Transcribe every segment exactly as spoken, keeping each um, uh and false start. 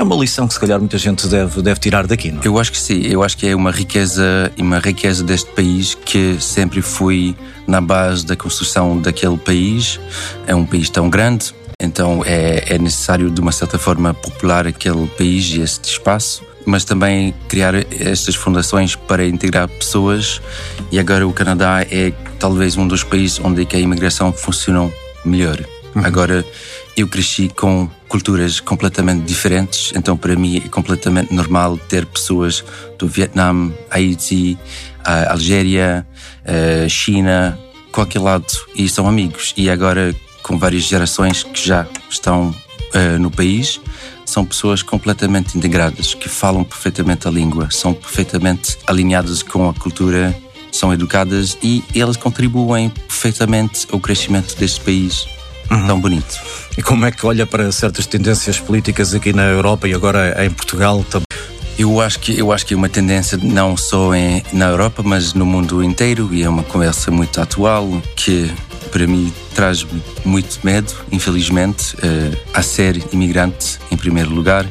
uma lição que se calhar muita gente deve, deve tirar daqui, não é? Eu acho que sim, eu acho que é uma riqueza, uma riqueza deste país que sempre foi na base da construção daquele país. É um país tão grande, então é, é necessário de uma certa forma popular aquele país e este espaço, mas também criar estas fundações para integrar pessoas. E agora o Canadá é talvez um dos países onde a imigração funciona melhor. Uhum. Agora, eu cresci com culturas completamente diferentes, então para mim é completamente normal ter pessoas do Vietnã, Haiti, a Algéria, a China, qualquer lado, e são amigos. E agora, com várias gerações que já estão uh, no país, são pessoas completamente integradas, que falam perfeitamente a língua, são perfeitamente alinhadas com a cultura, são educadas e elas contribuem perfeitamente ao crescimento deste país. Uhum. Tão bonito. E como é que olha para certas tendências políticas aqui na Europa e agora em Portugal também? Eu acho que, eu acho que é uma tendência não só em, na Europa, mas no mundo inteiro, e é uma conversa muito atual que para mim traz muito medo, infelizmente, uh, a ser imigrante em primeiro lugar,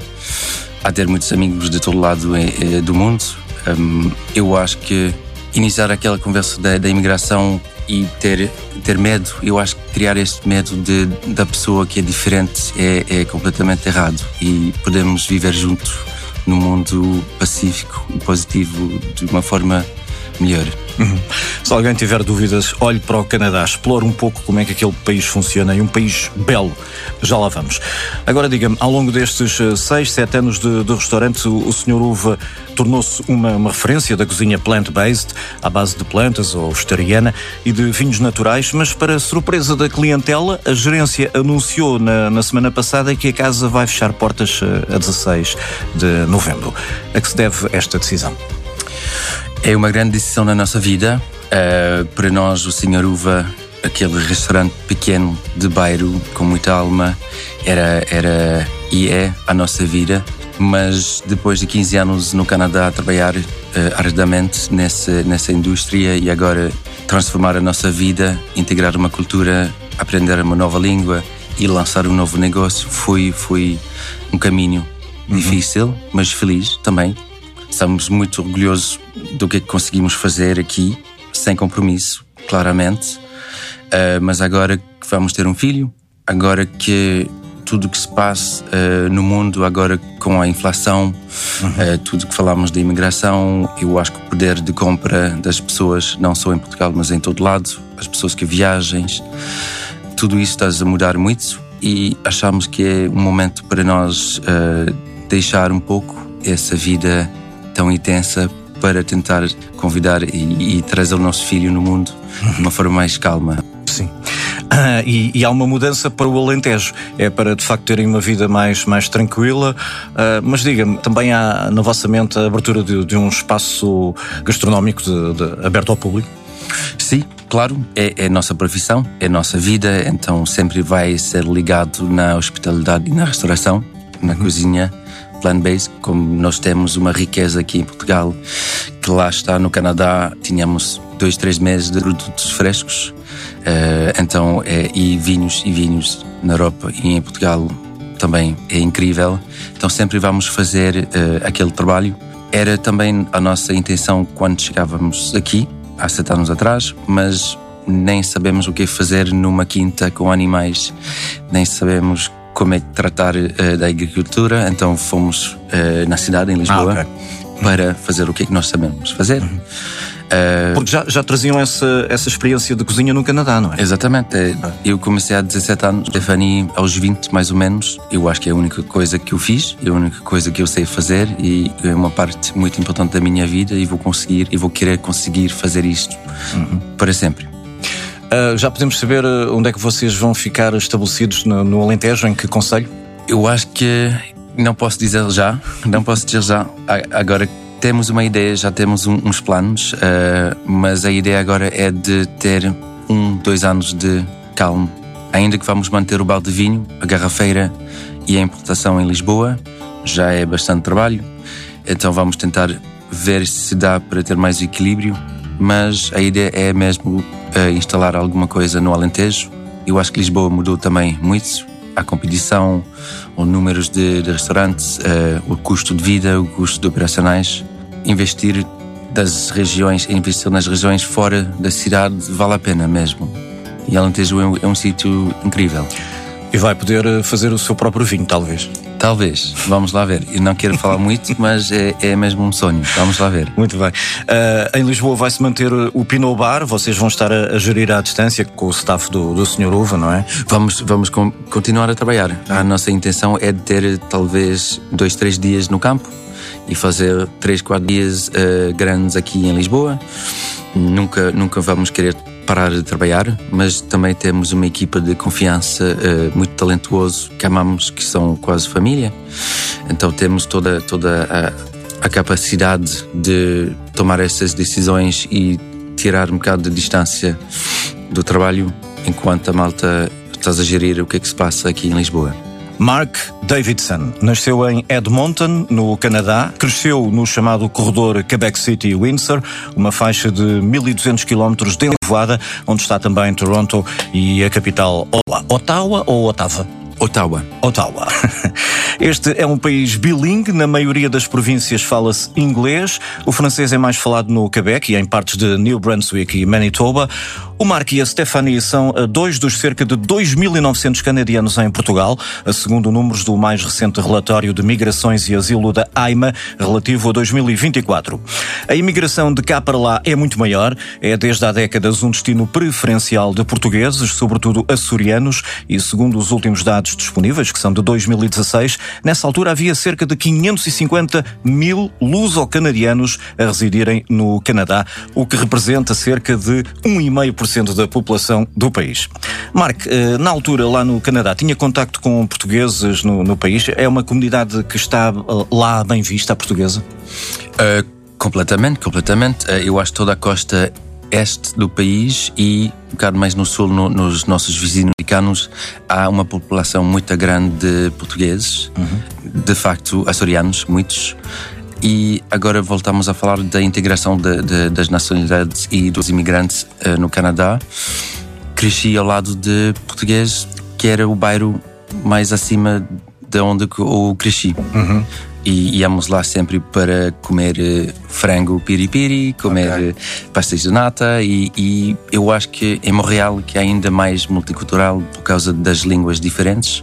a ter muitos amigos de todo lado uh, do mundo. Um, eu acho que iniciar aquela conversa da, da imigração e ter, ter medo, eu acho que criar este medo de, da pessoa que é diferente é, é completamente errado, e podemos viver juntos num mundo pacífico e positivo de uma forma melhor. Uhum. Se alguém tiver dúvidas, olhe para o Canadá, explore um pouco como é que aquele país funciona, e um país belo. Já lá vamos. Agora diga-me, ao longo destes seis, sete anos de, de restaurante, o, o senhor Uva tornou-se uma, uma referência da cozinha plant-based, à base de plantas ou vegetariana, e de vinhos naturais, mas para surpresa da clientela, a gerência anunciou na, na semana passada que a casa vai fechar portas a dezasseis de novembro. A que se deve esta decisão? É uma grande decisão na nossa vida. Uh, para nós, o senhor Uva, aquele restaurante pequeno de bairro, com muita alma, era, era e é a nossa vida. Mas depois de quinze anos no Canadá a trabalhar uh, arduamente nessa, nessa indústria, e agora transformar a nossa vida, integrar uma cultura, aprender uma nova língua e lançar um novo negócio, foi, foi um caminho uhum. difícil, mas feliz também. Estamos muito orgulhosos do que conseguimos fazer aqui, sem compromisso, claramente. Uh, mas agora que vamos ter um filho, agora que tudo o que se passa uh, no mundo, agora com a inflação, uhum. uh, tudo que falamos da imigração, eu acho que o poder de compra das pessoas, não só em Portugal, mas em todo lado, as pessoas que viajam, tudo isso está a mudar muito, e achamos que é um momento para nós uh, deixar um pouco essa vida tão intensa para tentar convidar e, e trazer o nosso filho no mundo de uma forma mais calma. Sim. Ah, e, e há uma mudança para o Alentejo. É para, de facto, terem uma vida mais, mais tranquila. Ah, mas diga-me, também há na vossa mente a abertura de, de um espaço gastronómico de, de, aberto ao público? Sim, claro. É, é a nossa profissão, é a nossa vida, então sempre vai ser ligado na hospitalidade e na restauração, na uhum. cozinha plant-based, como nós temos uma riqueza aqui em Portugal, que lá está no Canadá, tínhamos dois, três meses de produtos frescos, uh, então, é, e vinhos e vinhos na Europa e em Portugal também é incrível, então sempre vamos fazer uh, aquele trabalho. Era também a nossa intenção quando chegávamos aqui, há sete anos atrás, mas nem sabemos o que fazer numa quinta com animais, nem sabemos como é que tratar uh, da agricultura, então fomos uh, na cidade, em Lisboa, ah, okay. para fazer o que é que nós sabemos fazer. Uhum. Uh, Porque já, já traziam essa, essa experiência de cozinha no Canadá, não é? Exatamente. Ah. Eu comecei há dezassete anos, Stephanie aos vinte mais ou menos. Eu acho que é a única coisa que eu fiz, é a única coisa que eu sei fazer, e é uma parte muito importante da minha vida, e vou conseguir, e vou querer conseguir fazer isto uhum. para sempre. Uh, já podemos saber onde é que vocês vão ficar estabelecidos no, no Alentejo, em que concelho? Eu acho que não posso dizer já, não posso dizer já. Agora temos uma ideia, já temos um, uns planos, uh, mas a ideia agora é de ter um, dois anos de calma. Ainda que vamos manter o balde de vinho, a garrafeira e a importação em Lisboa, já é bastante trabalho, então vamos tentar ver se dá para ter mais equilíbrio, mas a ideia é mesmo uh, instalar alguma coisa no Alentejo. Eu acho que Lisboa mudou também muito, à competição, os números de, de restaurantes, uh, o custo de vida, o custo de operacionais. Investir das regiões, investir nas regiões fora da cidade vale a pena mesmo. E Alentejo é um, é um sítio incrível. E vai poder fazer o seu próprio vinho, talvez. Talvez, vamos lá ver. Eu não quero falar muito, mas é, é mesmo um sonho. Vamos lá ver. Muito bem. Uh, em Lisboa vai-se manter o Pinot Bar. Vocês vão estar a, a gerir à distância com o staff do, do senhor Uva, não é? Vamos, vamos com, continuar a trabalhar. A nossa intenção é de ter talvez dois, três dias no campo e fazer três, quatro dias uh, grandes aqui em Lisboa. Nunca, nunca vamos querer parar de trabalhar, mas também temos uma equipa de confiança uh, muito talentuoso que amamos, que são quase família. Então temos toda, toda a, a capacidade de tomar essas decisões e tirar um bocado de distância do trabalho enquanto a malta está a gerir o que é que se passa aqui em Lisboa. Mark Davidson nasceu em Edmonton, no Canadá, cresceu no chamado corredor Quebec City-Windsor, uma faixa de mil e duzentos quilómetros de elevada, onde está também Toronto e a capital Ottawa ou Ottawa? Ottawa. Ottawa. Este é um país bilingue, na maioria das províncias fala-se inglês, o francês é mais falado no Quebec e em partes de New Brunswick e Manitoba. O Mark e a Stephanie são dois dos cerca de dois mil e novecentos canadianos em Portugal, segundo números do mais recente relatório de migrações e asilo da A I M A, relativo a dois mil e vinte e quatro. A imigração de cá para lá é muito maior, é desde há décadas um destino preferencial de portugueses, sobretudo açorianos, e segundo os últimos dados disponíveis, que são de dois mil e dezasseis, nessa altura havia cerca de quinhentos e cinquenta mil luso-canadianos a residirem no Canadá, o que representa cerca de um vírgula cinco por cento da população do país. Mark, na altura lá no Canadá, tinha contacto com portugueses no, no país? É uma comunidade que está lá bem vista, a portuguesa? Uh, completamente, completamente. Uh, eu acho que toda a costa este do país e um bocado mais no sul, no, nos nossos vizinhos americanos, há uma população muito grande de portugueses, uhum. de facto açorianos, muitos. E agora voltamos a falar da integração de, de, das nacionalidades e dos imigrantes uh, no Canadá. Cresci ao lado de português, que era o bairro mais acima de onde eu cresci. Uhum. E íamos lá sempre para comer uh, frango piripiri, comer okay. uh, pastéis de nata e, e eu acho que em Montreal, que é ainda mais multicultural por causa das línguas diferentes,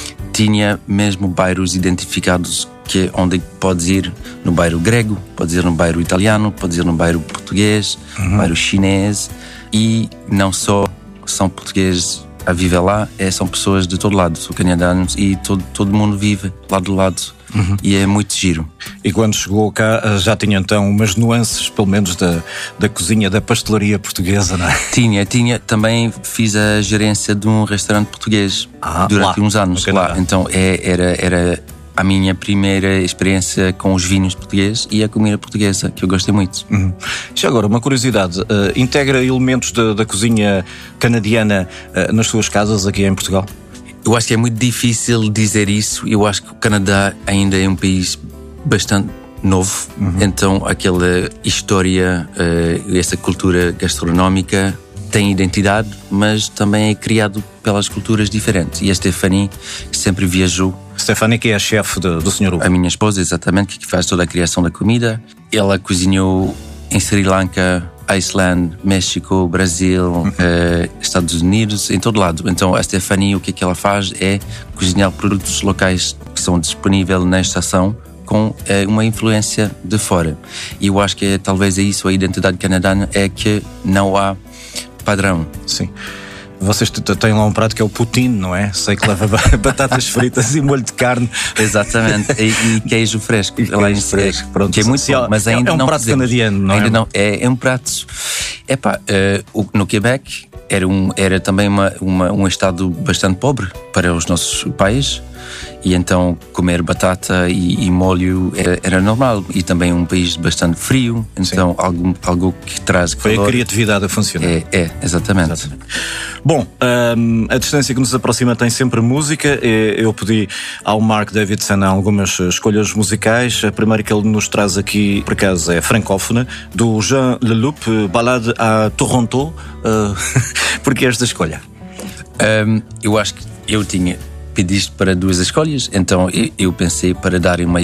tinha mesmo bairros identificados que onde podes ir no bairro grego, podes ir no bairro italiano, podes ir no bairro português, uhum. no bairro chinês, e não só são portugueses a viver lá, é, são pessoas de todo lado, são canadianos e todo, todo mundo vive lado a lado. Uhum. E é muito giro. E quando chegou cá já tinha então umas nuances, pelo menos da, da cozinha, da pastelaria portuguesa, não é? Tinha, tinha. Também fiz a gerência de um restaurante português ah, durante lá, uns anos lá. Então é, era, era a minha primeira experiência com os vinhos portugueses e a comida portuguesa, que eu gostei muito. Uhum. Já agora, uma curiosidade, uh, integra elementos da, da cozinha canadiana uh, nas suas casas aqui em Portugal? Eu acho que é muito difícil dizer isso. Eu acho que o Canadá ainda é um país bastante novo. Uhum. Então aquela história, uh, essa cultura gastronómica tem identidade, mas também é criado pelas culturas diferentes. E a Stephanie sempre viajou. Stephanie, que é a chefe do, do senhor Uva. A minha esposa, exatamente, que faz toda a criação da comida. Ela cozinhou em Sri Lanka, Iceland, México, Brasil, uhum. uh, Estados Unidos, em todo lado. Então a Stephanie, o que é que ela faz é cozinhar produtos locais que são disponíveis na estação com uh, uma influência de fora. E eu acho que é, talvez é isso, a identidade canadiana, é que não há padrão. Sim. Vocês têm lá um prato que é o poutine, não é? Sei que leva batatas fritas e molho de carne. Exatamente. E, e queijo fresco. E queijo fresco, pronto. Que é muito bom, mas ainda é um não prato fazemos. canadiano, não ainda é? Não, é, é um prato... Epá, uh, no Quebec era, um, era também uma, uma, um estado bastante pobre para os nossos pais. E então comer batata e, e molho era, era normal. E também um país bastante frio. Então algo, algo que traz Foi calor. a criatividade a funcionar. É, é exatamente. exatamente. Bom, um, a distância que nos aproxima tem sempre música. Eu pedi ao Mark Davidson algumas escolhas musicais. A primeira que ele nos traz aqui, por acaso, é francófona, do Jean Leloup, Balade à Toronto. Uh, Porquê esta escolha? Um, eu acho que eu tinha pediste para duas escolhas, então eu, eu pensei para dar uma